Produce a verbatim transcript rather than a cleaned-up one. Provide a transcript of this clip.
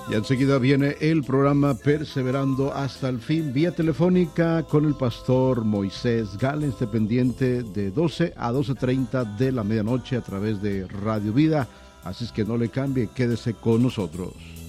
Y enseguida viene el programa Perseverando hasta el fin, vía telefónica con el pastor Moisés Galens, dependiente de doce a doce treinta de la medianoche a través de Radio Vida. Así es que no le cambie, quédese con nosotros.